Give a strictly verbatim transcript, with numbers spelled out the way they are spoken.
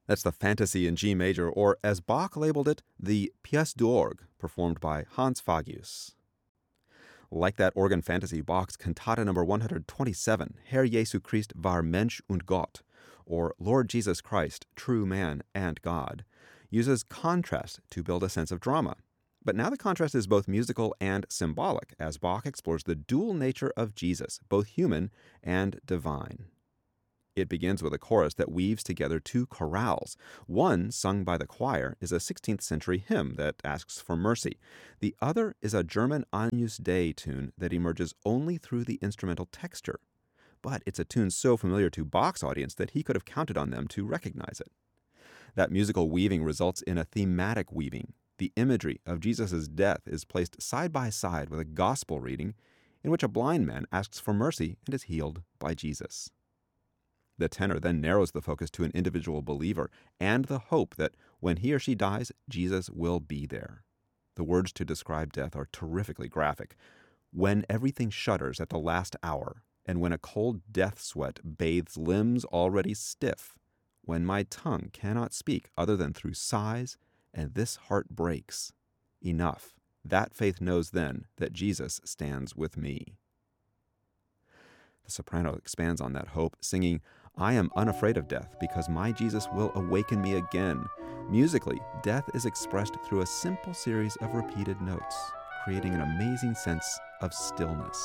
That's the Fantasy in G major, or as Bach labeled it, the Pièce d'Orgue, performed by Hans Fagius. Like that organ fantasy, Bach's Cantata number one hundred twenty-seven, Herr Jesu Christ war Mensch und Gott, or Lord Jesus Christ, true man and God, uses contrast to build a sense of drama. But now the contrast is both musical and symbolic, as Bach explores the dual nature of Jesus, both human and divine. It begins with a chorus that weaves together two chorales. One, sung by the choir, is a sixteenth century hymn that asks for mercy. The other is a German Agnus Dei tune that emerges only through the instrumental texture. But it's a tune so familiar to Bach's audience that he could have counted on them to recognize it. That musical weaving results in a thematic weaving. The imagery of Jesus' death is placed side by side with a gospel reading in which a blind man asks for mercy and is healed by Jesus. The tenor then narrows the focus to an individual believer and the hope that when he or she dies, Jesus will be there. The words to describe death are terrifically graphic. When everything shudders at the last hour, and when a cold death sweat bathes limbs already stiff, when my tongue cannot speak other than through sighs, and this heart breaks, enough, that faith knows then that Jesus stands with me. The soprano expands on that hope, singing, I am unafraid of death because my Jesus will awaken me again. Musically, death is expressed through a simple series of repeated notes, creating an amazing sense of stillness.